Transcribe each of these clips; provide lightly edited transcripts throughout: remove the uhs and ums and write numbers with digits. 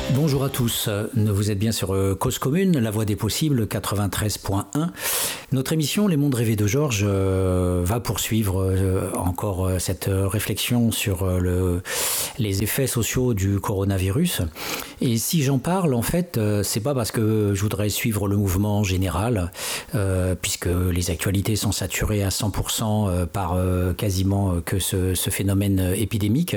Bonjour à tous, vous êtes bien sur Cause Commune, la voix des possibles, 93.1. Notre émission Les Mondes Rêvés de Georges va poursuivre encore cette réflexion sur les effets sociaux du coronavirus. Et si j'en parle, en fait, c'est pas parce que je voudrais suivre le mouvement général, puisque les actualités sont saturées à 100% par quasiment que ce phénomène épidémique.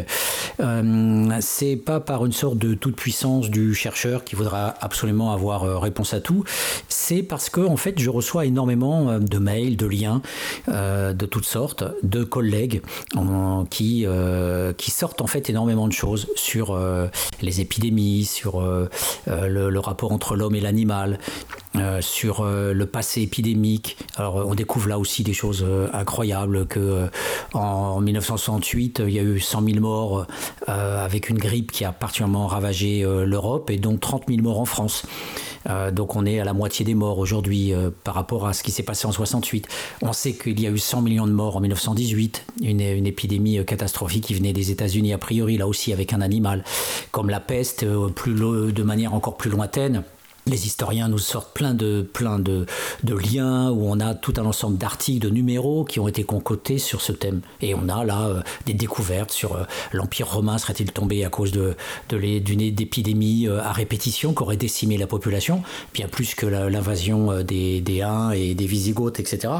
C'est pas par une sorte de toute-puissance du chercheur qui voudra absolument avoir réponse à tout. C'est parce que, en fait, je reçois énormément de mails, de liens de toutes sortes, de collègues qui sortent en fait énormément de choses sur les épidémies, sur le rapport entre l'homme et l'animal, sur le passé épidémique. Alors on découvre là aussi des choses incroyables, que en 1968 il y a eu 100 000 morts avec une grippe qui a particulièrement ravagé l'Europe, et donc 30 000 morts en France. Donc on est à la moitié des morts aujourd'hui par rapport à ce qui s'est passé en 68. On sait qu'il y a eu 100 millions de morts en 1918, une épidémie catastrophique qui venait des États-Unis a priori, là aussi avec un animal, comme la peste, de manière encore plus lointaine. Les historiens nous sortent plein de liens où on a tout un ensemble d'articles, de numéros qui ont été concoctés sur ce thème. Et on a là des découvertes sur l'Empire romain serait-il tombé à cause d'une épidémie à répétition qui aurait décimé la population, bien plus que l'invasion des Huns et des Wisigoths, etc.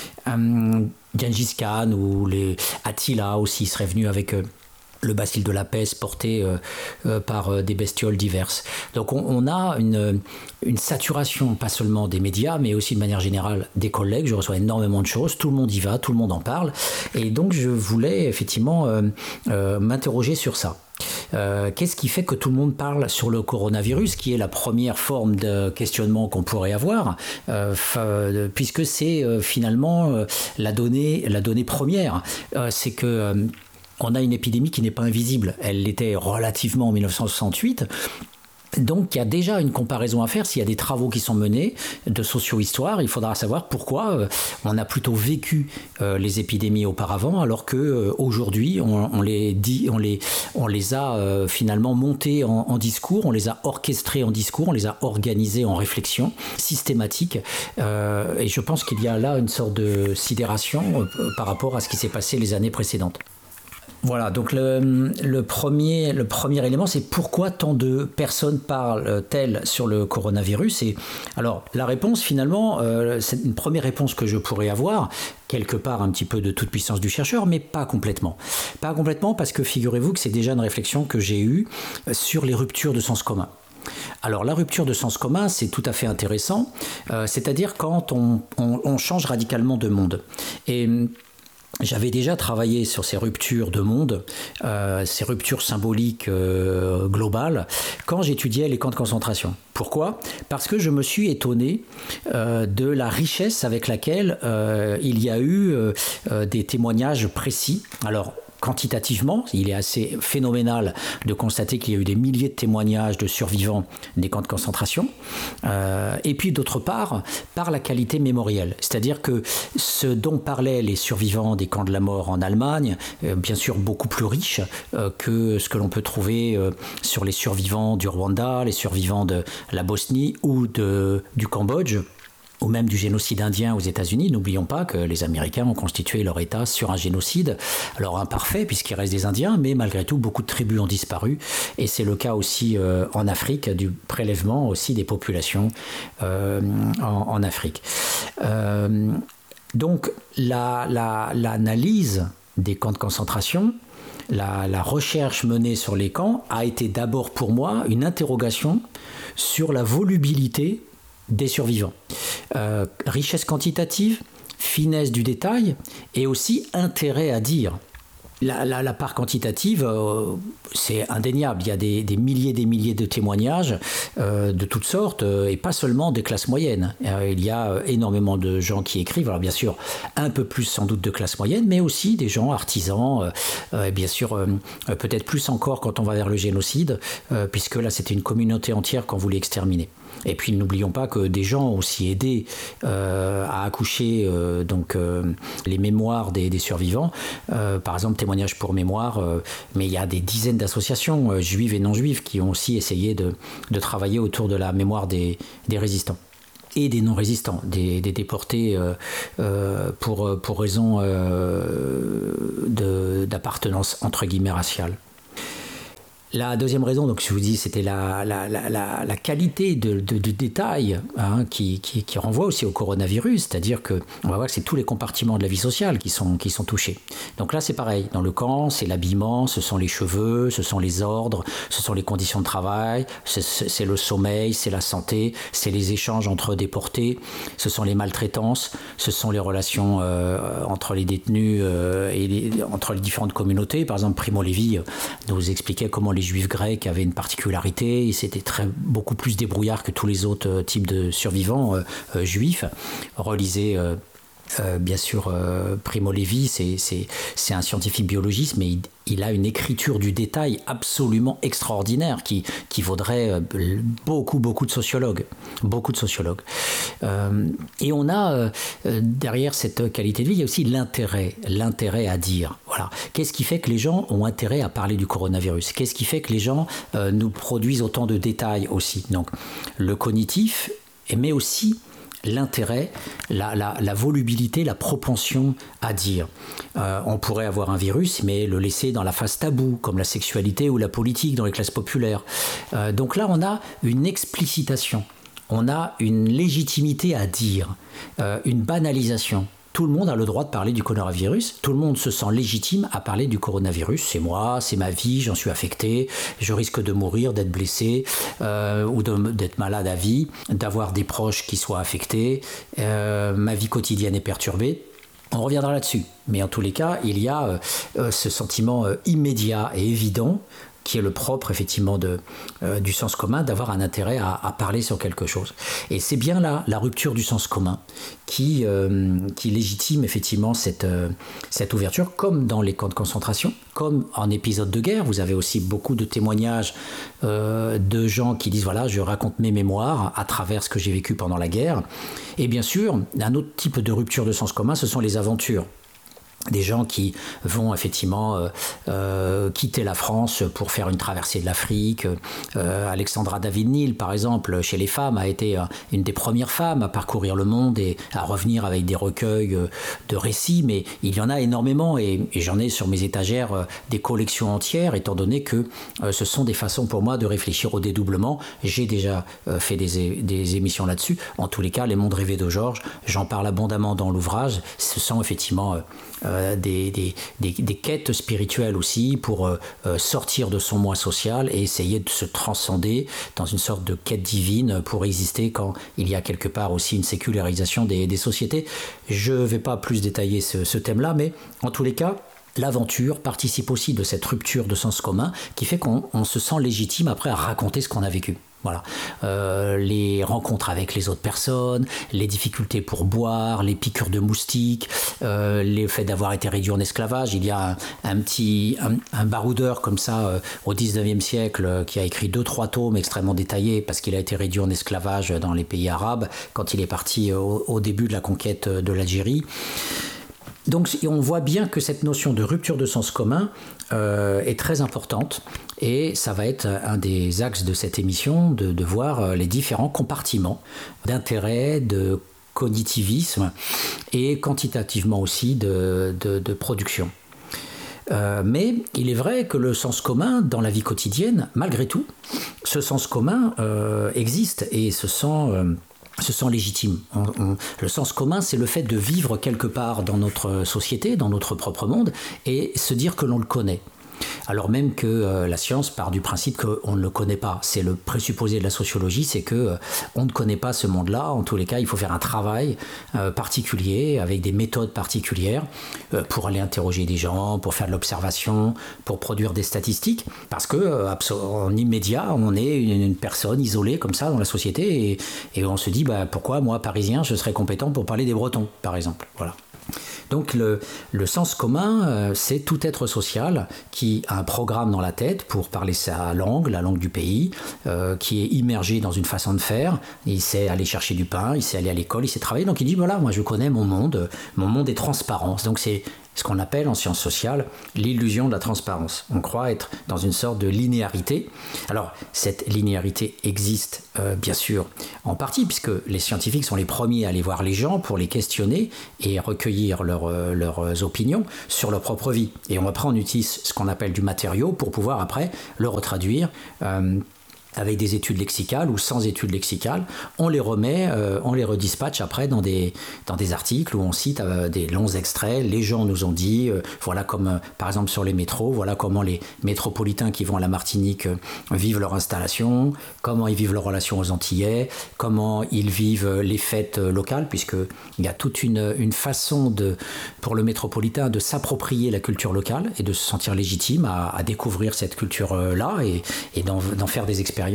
Gengis Khan ou Attila aussi serait venu avec le bacille de la peste porté par des bestioles diverses. Donc on a une saturation, pas seulement des médias, mais aussi de manière générale des collègues. Je reçois énormément de choses, tout le monde y va, tout le monde en parle. Et donc je voulais effectivement m'interroger sur ça. Qu'est-ce qui fait que tout le monde parle sur le coronavirus, qui est la première forme de questionnement qu'on pourrait avoir, puisque c'est finalement la donnée première. C'est que on a une épidémie qui n'est pas invisible. Elle l'était relativement en 1968. Donc il y a déjà une comparaison à faire. S'il y a des travaux qui sont menés de socio-histoire, il faudra savoir pourquoi on a plutôt vécu les épidémies auparavant, alors qu'aujourd'hui on les a finalement montées en discours, on les a orchestrées en discours, on les a organisées en réflexion systématique. Et je pense qu'il y a là une sorte de sidération par rapport à ce qui s'est passé les années précédentes. Voilà, donc le premier élément, c'est pourquoi tant de personnes parlent-elles sur le coronavirus. Et alors, la réponse, finalement, c'est une première réponse que je pourrais avoir, quelque part un petit peu de toute puissance du chercheur, mais pas complètement. Pas complètement, parce que figurez-vous que c'est déjà une réflexion que j'ai eue sur les ruptures de sens commun. Alors la rupture de sens commun, c'est tout à fait intéressant, c'est-à-dire quand on change radicalement de monde. Et j'avais déjà travaillé sur ces ruptures de monde, ces ruptures symboliques globales, quand j'étudiais les camps de concentration. Pourquoi ? Parce que je me suis étonné de la richesse avec laquelle il y a eu des témoignages précis. Alors, quantitativement, il est assez phénoménal de constater qu'il y a eu des milliers de témoignages de survivants des camps de concentration. Et puis d'autre part, par la qualité mémorielle. C'est-à-dire que ce dont parlaient les survivants des camps de la mort en Allemagne, bien sûr beaucoup plus riche que ce que l'on peut trouver sur les survivants du Rwanda, les survivants de la Bosnie ou du Cambodge, ou même du génocide indien aux États-Unis. N'oublions pas que les Américains ont constitué leur État sur un génocide, alors imparfait puisqu'il reste des Indiens, mais malgré tout beaucoup de tribus ont disparu, et c'est le cas aussi en Afrique, du prélèvement aussi des populations en Afrique. Donc l'analyse des camps de concentration, la recherche menée sur les camps a été d'abord pour moi une interrogation sur la volubilité des survivants. Richesse quantitative, finesse du détail et aussi intérêt à dire. La part quantitative, c'est indéniable. Il y a des milliers de témoignages de toutes sortes, et pas seulement des classes moyennes. Il y a énormément de gens qui écrivent, alors bien sûr un peu plus sans doute de classe moyenne, mais aussi des gens artisans, et bien sûr peut-être plus encore quand on va vers le génocide, puisque là c'était une communauté entière qu'on voulait exterminer. Et puis n'oublions pas que des gens ont aussi aidé à accoucher les mémoires des survivants. Par exemple, Témoignages pour mémoire, mais il y a des dizaines d'associations juives et non juives qui ont aussi essayé de travailler autour de la mémoire des résistants et des non-résistants, des déportés pour raison d'appartenance entre guillemets raciale. La deuxième raison, donc je vous dis, c'était la qualité du détail qui renvoie aussi au coronavirus, c'est-à-dire qu'on va voir que c'est tous les compartiments de la vie sociale qui sont touchés. Donc là, c'est pareil. Dans le camp, c'est l'habillement, ce sont les cheveux, ce sont les ordres, ce sont les conditions de travail, c'est le sommeil, c'est la santé, c'est les échanges entre déportés, ce sont les maltraitances, ce sont les relations entre les détenus entre les différentes communautés. Par exemple, Primo Levi nous expliquait comment les Juifs grecs avaient une particularité, c'était beaucoup plus débrouillard que tous les autres types de survivants juifs. Relisez bien sûr Primo Levi, c'est un scientifique biologiste, mais il a une écriture du détail absolument extraordinaire qui vaudrait beaucoup de sociologues. Et on a derrière cette qualité de vie, il y a aussi l'intérêt à dire. Voilà. Qu'est-ce qui fait que les gens ont intérêt à parler du coronavirus? Qu'est-ce qui fait que les gens nous produisent autant de détails aussi? Donc le cognitif, mais aussi l'intérêt, la volubilité, la propension à dire. On pourrait avoir un virus, mais le laisser dans la phase taboue, comme la sexualité ou la politique dans les classes populaires. Donc là, on a une explicitation, on a une légitimité à dire, une banalisation. Tout le monde a le droit de parler du coronavirus, tout le monde se sent légitime à parler du coronavirus. C'est moi, c'est ma vie, j'en suis affecté, je risque de mourir, d'être blessé ou d'être malade à vie, d'avoir des proches qui soient affectés, ma vie quotidienne est perturbée. On reviendra là-dessus, mais en tous les cas, il y a ce sentiment immédiat et évident qui est le propre effectivement du sens commun, d'avoir un intérêt à parler sur quelque chose. Et c'est bien là la rupture du sens commun qui légitime effectivement cette ouverture, comme dans les camps de concentration, comme en épisode de guerre. Vous avez aussi beaucoup de témoignages de gens qui disent voilà, je raconte mes mémoires à travers ce que j'ai vécu pendant la guerre. Et bien sûr, un autre type de rupture de sens commun, ce sont les aventures. Des gens qui vont effectivement quitter la France pour faire une traversée de l'Afrique. Alexandra David-Néel, par exemple, chez les femmes, a été une des premières femmes à parcourir le monde et à revenir avec des recueils de récits, mais il y en a énormément et j'en ai sur mes étagères des collections entières, étant donné que ce sont des façons pour moi de réfléchir au dédoublement. J'ai déjà fait des émissions là-dessus. En tous les cas, Les Mondes rêvés de Georges, j'en parle abondamment dans l'ouvrage. Ce sont effectivement des quêtes spirituelles aussi pour sortir de son moi social et essayer de se transcender dans une sorte de quête divine pour exister quand il y a quelque part aussi une sécularisation des sociétés. Je ne vais pas plus détailler ce thème-là, mais en tous les cas, l'aventure participe aussi de cette rupture de sens commun qui fait qu'on se sent légitime après à raconter ce qu'on a vécu. Voilà. Les rencontres avec les autres personnes, les difficultés pour boire, les piqûres de moustiques, le fait d'avoir été réduit en esclavage. Il y a un baroudeur comme ça au 19e siècle qui a écrit 2-3 tomes extrêmement détaillés parce qu'il a été réduit en esclavage dans les pays arabes quand il est parti au début de la conquête de l'Algérie. Donc on voit bien que cette notion de rupture de sens commun est très importante et ça va être un des axes de cette émission de voir les différents compartiments d'intérêt, de cognitivisme et quantitativement aussi de production. Mais il est vrai que le sens commun dans la vie quotidienne, malgré tout, ce sens commun existe et se sent légitime. Le sens commun, c'est le fait de vivre quelque part dans notre société, dans notre propre monde, et se dire que l'on le connaît. Alors même que la science part du principe qu'on ne le connaît pas. C'est le présupposé de la sociologie, c'est qu'on ne connaît pas ce monde-là. En tous les cas, il faut faire un travail particulier, avec des méthodes particulières, pour aller interroger des gens, pour faire de l'observation, pour produire des statistiques, parce qu'en immédiat, on est une personne isolée comme ça dans la société, et on se dit, pourquoi moi, Parisien, je serais compétent pour parler des Bretons, par exemple. Voilà. Donc le sens commun, c'est tout être social qui a un programme dans la tête pour parler sa langue, la langue du pays, qui est immergé dans une façon de faire. Il sait aller chercher du pain, il sait aller à l'école, il sait travailler. Donc il dit voilà, moi je connais mon monde est transparent. Donc c'est ce qu'on appelle en sciences sociales l'illusion de la transparence. On croit être dans une sorte de linéarité. Alors, cette linéarité existe bien sûr en partie, puisque les scientifiques sont les premiers à aller voir les gens pour les questionner et recueillir leurs opinions sur leur propre vie. Et après, on utilise ce qu'on appelle du matériau pour pouvoir après le retraduire avec des études lexicales ou sans études lexicales, on les remet, on les redispatche après dans des articles où on cite des longs extraits. Les gens nous ont dit, voilà comme par exemple sur les métros, voilà comment les métropolitains qui vont à la Martinique vivent leur installation, comment ils vivent leur relation aux Antillais, comment ils vivent les fêtes locales, puisqu'il y a toute une façon pour le métropolitain de s'approprier la culture locale et de se sentir légitime à découvrir cette culture-là et d'en faire des expériences.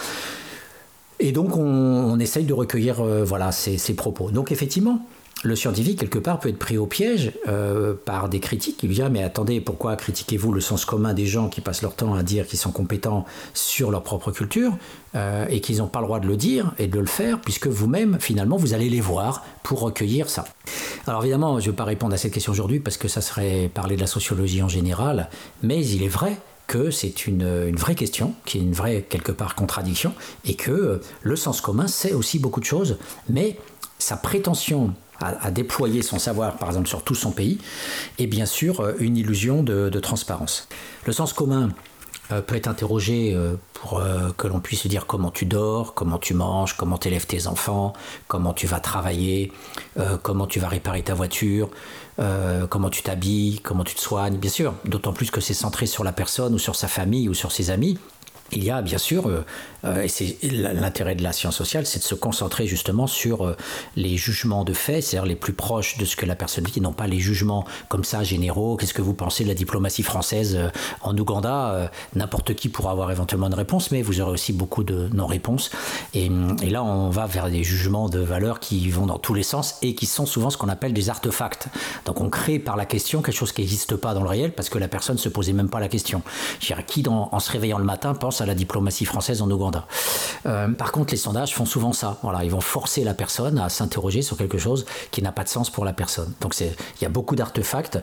Et donc on essaye de recueillir ces propos. Donc effectivement, le scientifique quelque part peut être pris au piège par des critiques qui lui disent mais attendez, pourquoi critiquez-vous le sens commun des gens qui passent leur temps à dire qu'ils sont compétents sur leur propre culture et qu'ils n'ont pas le droit de le dire et de le faire, puisque vous-même finalement vous allez les voir pour recueillir ça. Alors évidemment, je ne vais pas répondre à cette question aujourd'hui parce que ça serait parler de la sociologie en général, mais il est vrai que c'est une vraie question, qui est une vraie, quelque part, contradiction, et que le sens commun, c'est aussi beaucoup de choses, mais sa prétention à déployer son savoir, par exemple, sur tout son pays, est bien sûr une illusion de transparence. Le sens commun peut être interrogé pour que l'on puisse dire comment tu dors, comment tu manges, comment tu élèves tes enfants, comment tu vas travailler, comment tu vas réparer ta voiture, comment tu t'habilles, comment tu te soignes, bien sûr, d'autant plus que c'est centré sur la personne ou sur sa famille ou sur ses amis. Il y a bien sûr, et c'est l'intérêt de la science sociale, c'est de se concentrer justement sur les jugements de fait, c'est-à-dire les plus proches de ce que la personne vit, non pas les jugements comme ça généraux. Qu'est-ce que vous pensez de la diplomatie française en Ouganda? N'importe qui pourra avoir éventuellement une réponse, mais vous aurez aussi beaucoup de non-réponses. Et là, on va vers des jugements de valeur qui vont dans tous les sens et qui sont souvent ce qu'on appelle des artefacts. Donc on crée par la question quelque chose qui n'existe pas dans le réel parce que la personne ne se posait même pas la question. Je dirais, qui en se réveillant le matin pense à la diplomatie française en Ouganda. Par contre, les sondages font souvent ça. Voilà, ils vont forcer la personne à s'interroger sur quelque chose qui n'a pas de sens pour la personne. Donc il y a beaucoup d'artefacts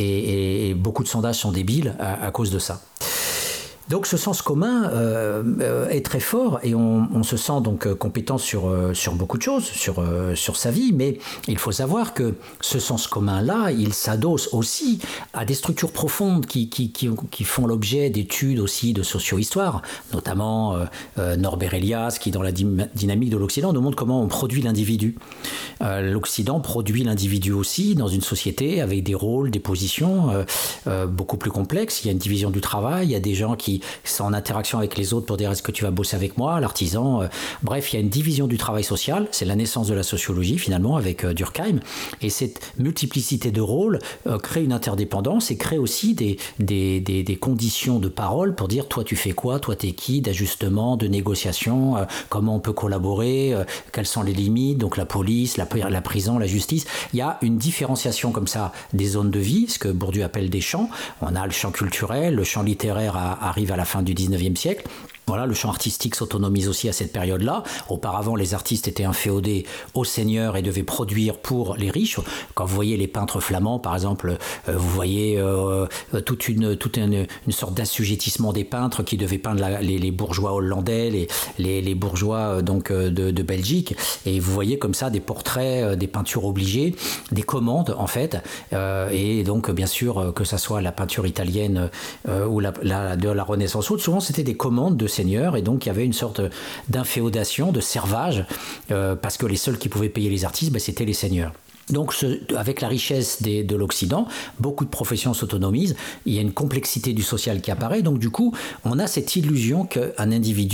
et beaucoup de sondages sont débiles à cause de ça. Donc ce sens commun est très fort et on se sent donc compétent sur beaucoup de choses, sur sa vie, mais il faut savoir que ce sens commun-là, il s'adosse aussi à des structures profondes qui font l'objet d'études aussi de socio-histoire, notamment Norbert Elias qui dans la dynamique de l'Occident nous montre comment on produit l'individu. L'Occident produit l'individu aussi dans une société avec des rôles, des positions beaucoup plus complexes. Il y a une division du travail, il y a des gens qui sont en interaction avec les autres pour dire est-ce que tu vas bosser avec moi, l'artisan. Bref, il y a une division du travail social. C'est la naissance de la sociologie finalement avec Durkheim. Et cette multiplicité de rôles crée une interdépendance et crée aussi des conditions de parole pour dire toi tu fais quoi, toi t'es qui, d'ajustement, de négociation, comment on peut collaborer, quelles sont les limites, donc la police, la prison, la justice. Il y a une différenciation comme ça des zones de vie, ce que Bourdieu appelle des champs. On a le champ culturel, le champ littéraire arrive à la fin du 19e siècle. Voilà, le champ artistique s'autonomise aussi à cette période-là. Auparavant, les artistes étaient inféodés aux seigneurs et devaient produire pour les riches. Quand vous voyez les peintres flamands, par exemple, vous voyez toute une sorte d'assujettissement des peintres qui devaient peindre les bourgeois hollandais, les bourgeois de Belgique. Et vous voyez comme ça des portraits, des peintures obligées, des commandes en fait. Et donc, bien sûr, que ça soit la peinture italienne ou de la Renaissance ou autre, souvent c'était des commandes de seigneurs, et donc il y avait une sorte d'inféodation, de servage, parce que les seuls qui pouvaient payer les artistes, c'était les seigneurs. Donc avec la richesse de l'Occident, beaucoup de professions s'autonomisent, il y a une complexité du social qui apparaît, donc du coup on a cette illusion qu'un individu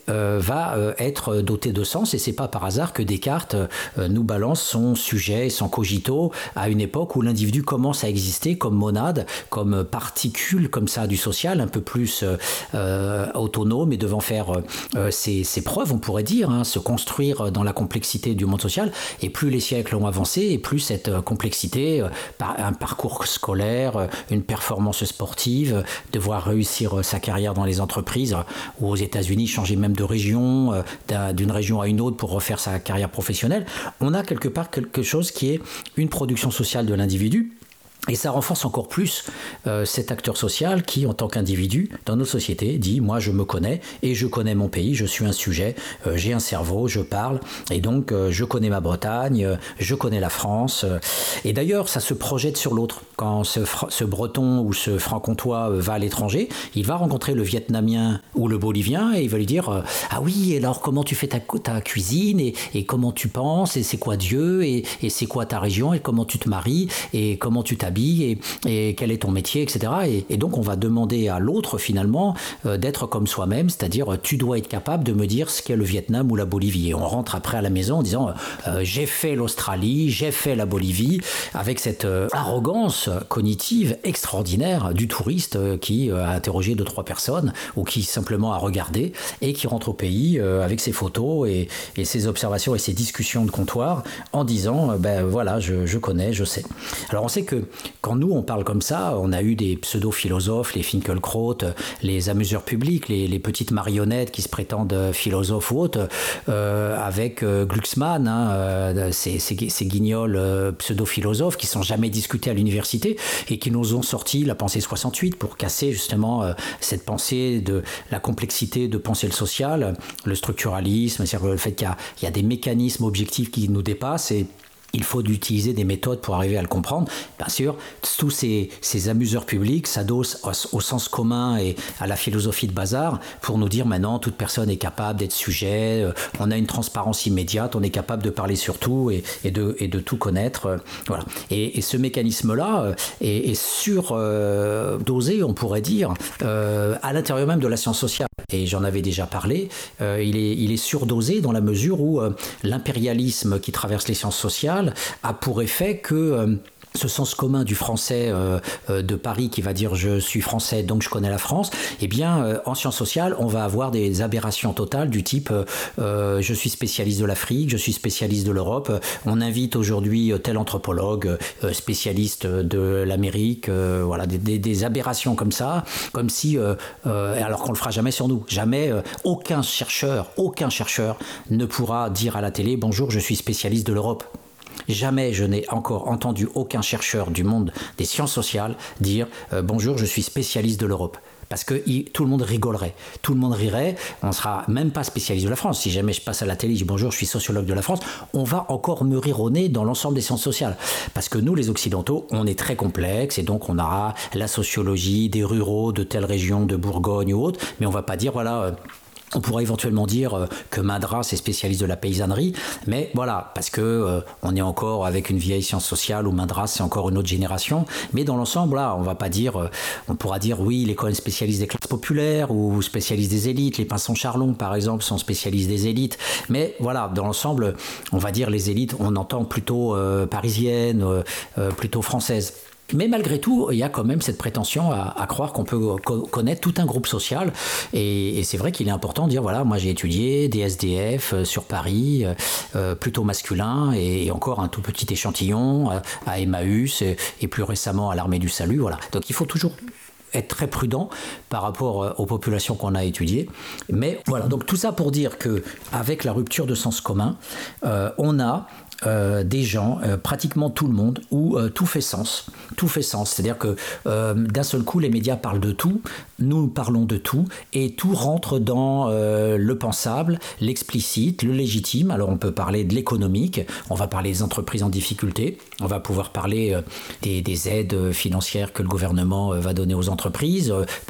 va être doté de sens, et c'est pas par hasard que Descartes nous balance son sujet, son cogito, à une époque où l'individu commence à exister comme monade, comme particule comme ça du social, un peu plus autonome et devant faire ses preuves, on pourrait dire, hein, se construire dans la complexité du monde social. Et plus les siècles ont avancé, et plus cette complexité, un parcours scolaire, une performance sportive, devoir réussir sa carrière dans les entreprises, ou aux États-Unis changer même de région, d'une région à une autre pour refaire sa carrière professionnelle, on a quelque part quelque chose qui est une production sociale de l'individu. Et ça renforce encore plus cet acteur social qui, en tant qu'individu, dans nos sociétés, dit « moi je me connais et je connais mon pays, je suis un sujet, j'ai un cerveau, je parle et donc je connais ma Bretagne, je connais la France ». Et d'ailleurs, ça se projette sur l'autre. Quand ce Breton ou ce Franc-Comtois va à l'étranger, il va rencontrer le Vietnamien ou le Bolivien et il va lui dire « ah oui, alors comment tu fais ta cuisine et comment tu penses et c'est quoi Dieu et c'est quoi ta région et comment tu te maries et comment tu t'habilles et quel est ton métier, etc. Et donc on va demander à l'autre finalement d'être comme soi-même, c'est-à-dire tu dois être capable de me dire ce qu'est le Vietnam ou la Bolivie. Et on rentre après à la maison en disant j'ai fait l'Australie, j'ai fait la Bolivie, avec cette arrogance cognitive extraordinaire du touriste qui a interrogé 2-3 personnes ou qui simplement a regardé et qui rentre au pays avec ses photos et ses observations et ses discussions de comptoir en disant ben voilà, je connais, je sais. Alors on sait que quand nous on parle comme ça, on a eu des pseudo-philosophes, les Finkielkraut, les amuseurs publics, les petites marionnettes qui se prétendent philosophes ou autres, avec Glucksmann, hein, ces guignols pseudo-philosophes qui ne sont jamais discutés à l'université et qui nous ont sorti la pensée 68 pour casser justement cette pensée de la complexité de penser le social, le structuralisme, c'est-à-dire le fait qu'il y a des mécanismes objectifs qui nous dépassent et il faut utiliser des méthodes pour arriver à le comprendre. Bien sûr, tous ces amuseurs publics s'adossent au sens commun et à la philosophie de bazar pour nous dire maintenant toute personne est capable d'être sujet, on a une transparence immédiate, on est capable de parler sur tout et de tout connaître. Voilà. Et ce mécanisme-là est surdosé, on pourrait dire, à l'intérieur même de la science sociale. Et j'en avais déjà parlé, il est surdosé dans la mesure où l'impérialisme qui traverse les sciences sociales a pour effet que ce sens commun du français de Paris qui va dire je suis français donc je connais la France, eh bien en sciences sociales on va avoir des aberrations totales du type je suis spécialiste de l'Afrique, je suis spécialiste de l'Europe, on invite aujourd'hui tel anthropologue spécialiste de l'Amérique, voilà des aberrations comme ça, comme si alors qu'on le fera jamais sur nous, jamais aucun chercheur ne pourra dire à la télé bonjour je suis spécialiste de l'Europe. Jamais je n'ai encore entendu aucun chercheur du monde des sciences sociales dire bonjour, je suis spécialiste de l'Europe. Parce que tout le monde rigolerait, tout le monde rirait, on ne sera même pas spécialiste de la France. Si jamais je passe à la télé et je dis bonjour, je suis sociologue de la France, on va encore me rire au nez dans l'ensemble des sciences sociales. Parce que nous, les Occidentaux, on est très complexes et donc on aura la sociologie des ruraux de telle région de Bourgogne ou autre, mais on ne va pas dire voilà. On pourrait éventuellement dire que Madras est spécialiste de la paysannerie, mais voilà, parce que on est encore avec une vieille science sociale où Madras c'est encore une autre génération. Mais dans l'ensemble, là, on va pas dire, on pourra dire oui, il est quand même spécialiste des classes populaires ou spécialiste des élites. Les Pinson-Charlon, par exemple, sont spécialistes des élites. Mais voilà, dans l'ensemble, on va dire les élites, on entend plutôt parisiennes, plutôt françaises. Mais malgré tout, il y a quand même cette prétention à croire qu'on peut connaître tout un groupe social. Et c'est vrai qu'il est important de dire, voilà, moi j'ai étudié des SDF sur Paris, plutôt masculins, et encore un tout petit échantillon à Emmaüs, et plus récemment à l'Armée du Salut. Voilà. Donc il faut toujours être très prudent par rapport aux populations qu'on a étudiées. Mais voilà, donc tout ça pour dire qu'avec la rupture de sens commun, on a des gens, pratiquement tout le monde, où tout fait sens. Tout fait sens. C'est-à-dire que d'un seul coup, les médias parlent de tout, nous parlons de tout, et tout rentre dans le pensable, l'explicite, le légitime. Alors on peut parler de l'économique, on va parler des entreprises en difficulté, on va pouvoir parler des aides financières que le gouvernement va donner aux entreprises,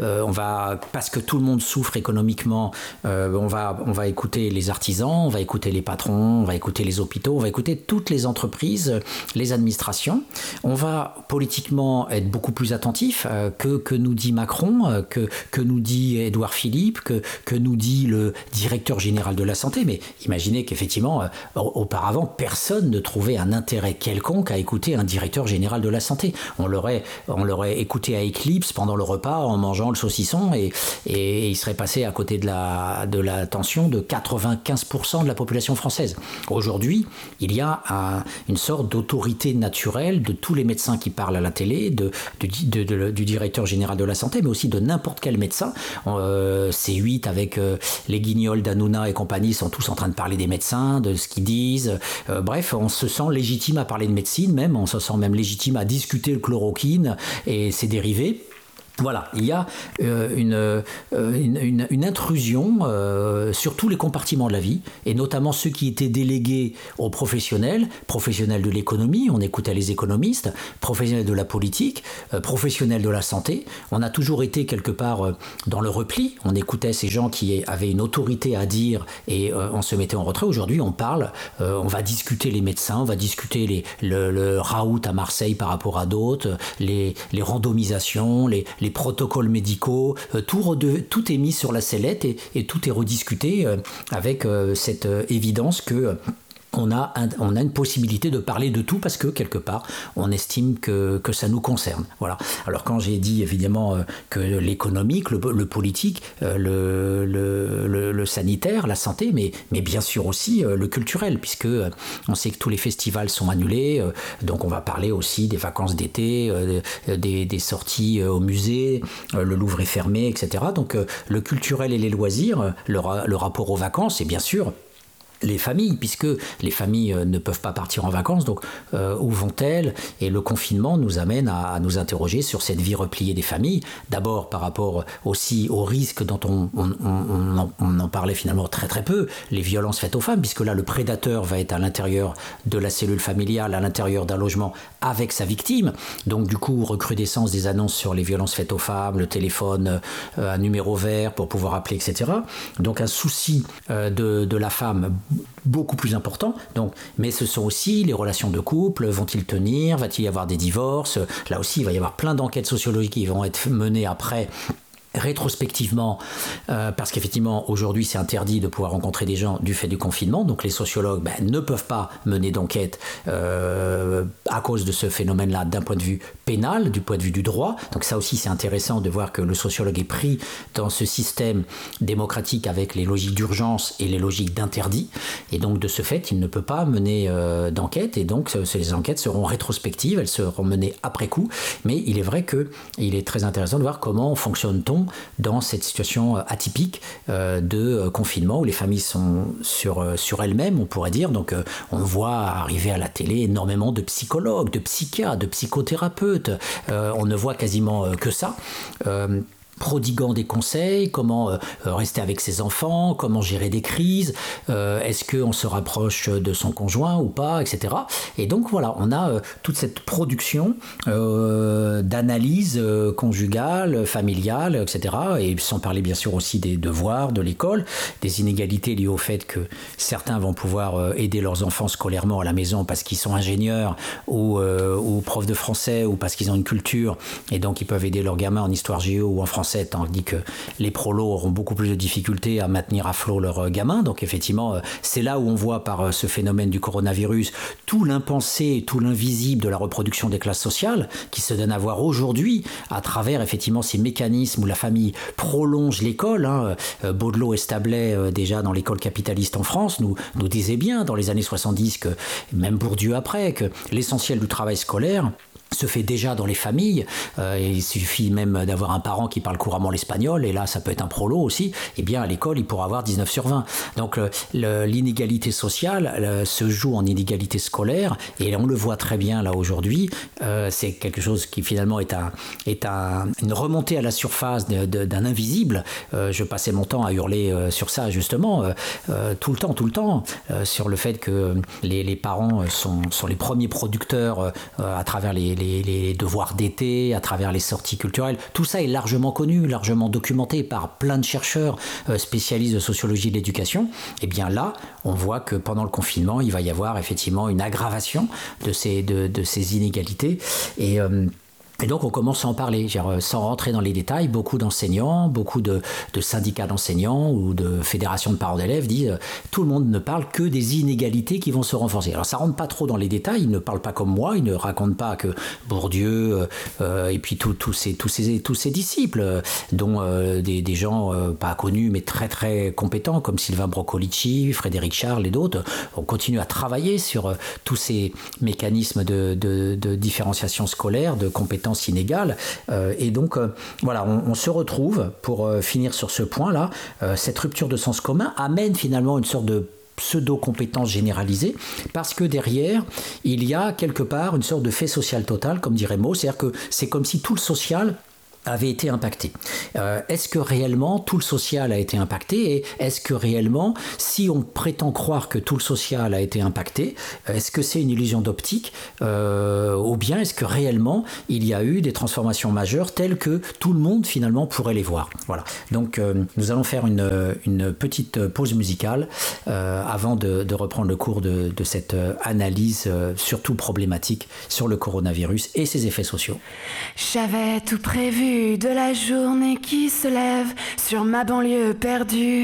parce que tout le monde souffre économiquement, on va écouter les artisans, on va écouter les patrons, on va écouter les hôpitaux, on va écouter consulter toutes les entreprises, les administrations. On va politiquement être beaucoup plus attentif que nous dit Macron, que nous dit Édouard Philippe, que nous dit le directeur général de la santé. Mais imaginez qu'effectivement, auparavant, personne ne trouvait un intérêt quelconque à écouter un directeur général de la santé. On l'aurait écouté à Eclipse pendant le repas en mangeant le saucisson et il serait passé à côté de l'attention de 95% de la population française. Aujourd'hui, il y a une sorte d'autorité naturelle de tous les médecins qui parlent à la télé, du directeur général de la santé, mais aussi de n'importe quel médecin. C8 avec les Guignols d'Hanouna et compagnie sont tous en train de parler des médecins, de ce qu'ils disent. Bref, on se sent légitime à parler de médecine, même on se sent même légitime à discuter le chloroquine et ses dérivés. Voilà, il y a une intrusion sur tous les compartiments de la vie, et notamment ceux qui étaient délégués aux professionnels de l'économie, on écoutait les économistes, professionnels de la politique, professionnels de la santé. On a toujours été quelque part dans le repli, on écoutait ces gens qui avaient une autorité à dire et on se mettait en retrait. Aujourd'hui, on parle, on va discuter les médecins, on va discuter le raout à Marseille par rapport à d'autres, les randomisations, les protocoles médicaux, tout est mis sur la sellette et tout est rediscuté avec cette évidence que on a une possibilité de parler de tout parce que quelque part on estime que ça nous concerne. Voilà. Alors quand j'ai dit évidemment que l'économique, le politique, le sanitaire, la santé, mais bien sûr aussi le culturel, puisque on sait que tous les festivals sont annulés, donc on va parler aussi des vacances d'été, des sorties au musée, le Louvre est fermé, etc. Donc le culturel et les loisirs, le rapport aux vacances, et bien sûr les familles, puisque les familles ne peuvent pas partir en vacances, donc où vont-elles? Et le confinement nous amène à nous interroger sur cette vie repliée des familles, d'abord par rapport aussi aux risques dont on en parlait finalement très très peu, les violences faites aux femmes, puisque là le prédateur va être à l'intérieur de la cellule familiale, à l'intérieur d'un logement avec sa victime, donc du coup recrudescence des annonces sur les violences faites aux femmes, le téléphone, un numéro vert pour pouvoir appeler, etc. Donc un souci de la femme beaucoup plus important. Donc, mais ce sont aussi les relations de couple, vont-ils tenir, va-t-il y avoir des divorces? Là aussi, il va y avoir plein d'enquêtes sociologiques qui vont être menées après rétrospectivement, parce qu'effectivement aujourd'hui c'est interdit de pouvoir rencontrer des gens du fait du confinement, donc les sociologues ne peuvent pas mener d'enquête à cause de ce phénomène-là d'un point de vue pénal, du point de vue du droit. Donc ça aussi c'est intéressant de voir que le sociologue est pris dans ce système démocratique avec les logiques d'urgence et les logiques d'interdit, et donc de ce fait il ne peut pas mener d'enquête, et donc ces enquêtes seront rétrospectives, elles seront menées après coup, mais il est vrai qu'il est très intéressant de voir comment fonctionne-t-on dans cette situation atypique de confinement où les familles sont sur elles-mêmes, on pourrait dire. Donc on voit arriver à la télé énormément de psychologues, de psychiatres, de psychothérapeutes, on ne voit quasiment que ça. Prodiguant des conseils, comment rester avec ses enfants, comment gérer des crises, est-ce qu'on se rapproche de son conjoint ou pas, etc. Et donc voilà, on a toute cette production d'analyse conjugale, familiale, etc. Et sans parler bien sûr aussi des devoirs de l'école, des inégalités liées au fait que certains vont pouvoir aider leurs enfants scolairement à la maison parce qu'ils sont ingénieurs ou profs de français ou parce qu'ils ont une culture et donc ils peuvent aider leurs gamins en histoire géo ou en français, tandis que les prolos auront beaucoup plus de difficultés à maintenir à flot leurs gamins. Donc effectivement, c'est là où on voit par ce phénomène du coronavirus tout l'impensé, tout l'invisible de la reproduction des classes sociales qui se donne à voir aujourd'hui à travers effectivement ces mécanismes où la famille prolonge l'école. Baudelot et Stablet, déjà dans l'école capitaliste en France, nous disaient bien dans les années 70, que même Bourdieu après, que l'essentiel du travail scolaire se fait déjà dans les familles. Il suffit même d'avoir un parent qui parle couramment l'espagnol, et là ça peut être un prolo aussi, et bien à l'école il pourra avoir 19 sur 20. Donc l'inégalité sociale se joue en inégalité scolaire, et on le voit très bien là aujourd'hui. C'est quelque chose qui finalement est une remontée à la surface d'un invisible. Je passais mon temps à hurler sur ça justement, tout le temps, sur le fait que les parents sont les premiers producteurs à travers les les devoirs d'été, à travers les sorties culturelles. Tout ça est largement connu, largement documenté par plein de chercheurs spécialistes de sociologie de l'éducation. Et bien là, on voit que pendant le confinement, il va y avoir effectivement une aggravation de ces inégalités. Et donc on commence à en parler, sans rentrer dans les détails. Beaucoup d'enseignants, beaucoup de syndicats d'enseignants ou de fédérations de parents d'élèves disent tout le monde ne parle que des inégalités qui vont se renforcer. Alors ça rentre pas trop dans les détails, ils ne parlent pas comme moi, ils ne racontent pas que Bourdieu et puis tous ses disciples, dont des gens pas connus mais très très compétents comme Sylvain Broccolici, Frédéric Charles et d'autres, on continue à travailler sur tous ces mécanismes de différenciation scolaire, de compétences inégales. Et donc, voilà, on se retrouve, pour finir sur ce point-là, cette rupture de sens commun amène finalement une sorte de pseudo-compétence généralisée, parce que derrière, il y a quelque part une sorte de fait social total, comme dirait Mauss, c'est-à-dire que c'est comme si tout le social avait été impacté. Est-ce que réellement tout le social a été impacté, et est-ce que réellement, si on prétend croire que tout le social a été impacté, est-ce que c'est une illusion d'optique, ou bien est-ce que réellement il y a eu des transformations majeures telles que tout le monde finalement pourrait les voir. Voilà. Donc nous allons faire une petite pause musicale avant de reprendre le cours de cette analyse surtout problématique sur le coronavirus et ses effets sociaux. J'avais tout prévu de la journée qui se lève sur ma banlieue perdue.